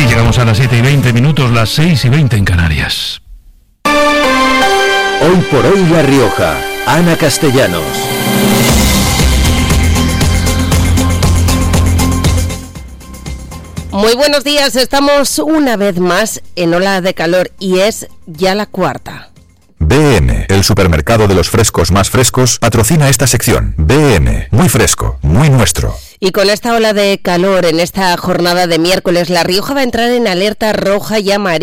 Llegamos a las 7:20, las 6:20 en Canarias. Hoy por hoy La Rioja. Ana Castellanos. Muy buenos días, estamos una vez más en ola de calor y es ya la cuarta. BN, el supermercado de los frescos más frescos, patrocina esta sección. BN, muy fresco, muy nuestro. Y con esta ola de calor en esta jornada de miércoles, La Rioja va a entrar en alerta roja y amarilla.